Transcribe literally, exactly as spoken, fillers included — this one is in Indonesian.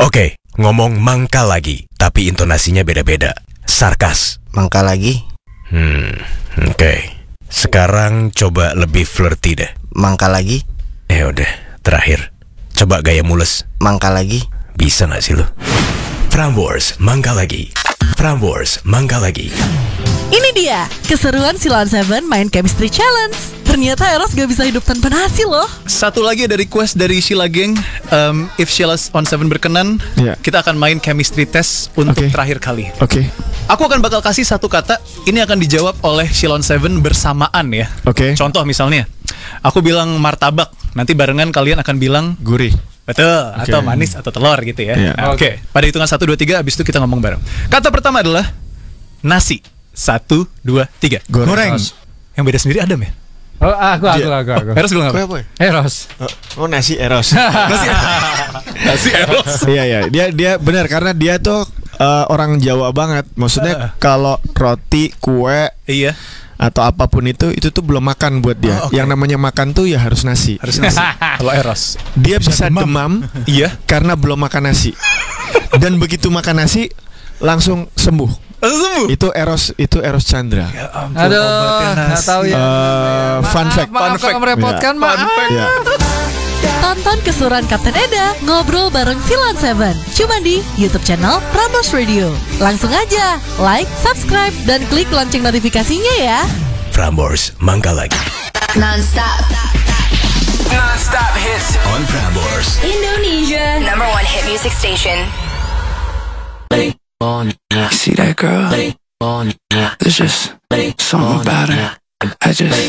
Oke, ngomong mangkal lagi, tapi intonasinya beda-beda. Sarkas. Mangkal lagi. Hmm, oke. Sekarang coba lebih flirty deh. Mangkal lagi. Ya udah, terakhir. Coba gaya mules. Mangkal lagi. Bisa gak sih lo? Prambors, mangkal lagi. Prambors, mangkal lagi. Ini dia, keseruan Silon Seven main Chemistry Challenge. Ternyata Eros gak bisa hidup tanpa nasi loh. Satu lagi ada request dari Sheila Geng. um, If Sheila on Seven berkenan, yeah. kita akan main chemistry test untuk okay. terakhir kali. Oke. Okay. Aku akan bakal kasih satu kata. Ini akan dijawab oleh Sheila on Seven bersamaan ya. Oke. Okay. Contoh misalnya, aku bilang martabak, nanti barengan kalian akan bilang gurih. Betul, okay. atau manis atau telur gitu ya. Yeah. Nah, Oke, okay. Pada hitungan satu, dua, tiga, abis itu kita ngomong bareng. Kata pertama adalah nasi. Satu, dua, tiga. Goreng. Goreng. Yang beda sendiri Adam ya? Oh, aku, aku, aku, aku. Eros bilang apa? Apa? Eros. Oh, nasi Eros. Nasi. Nasi Eros. Iya iya, dia dia benar karena dia tuh uh, orang Jawa banget. Maksudnya uh. kalau roti, kue, iya, atau apapun itu itu tuh belum makan buat dia. Oh, okay. Yang namanya makan tuh ya harus nasi. Harus nasi. Kalau Eros, dia bisa, bisa demam, demam iya, karena belum makan nasi. Dan begitu makan nasi langsung sembuh. Sembuh. Itu Eros, itu Eros Chandra. Ya ampun, aduh, nggak tahu ya. Uh, fun fact. Maaf, maaf kalau merepotkan, ya. maaf. Ya. Tonton keseruan Kapten Eda ngobrol bareng Silon Seven cuma di YouTube channel Prambors Radio. Langsung aja like, subscribe, dan klik lonceng notifikasinya ya. Prambors, mangkal lagi. Non-stop. Non-stop hits on Prambors, Indonesia number one hit music station. You see that girl? There's just something about her. I just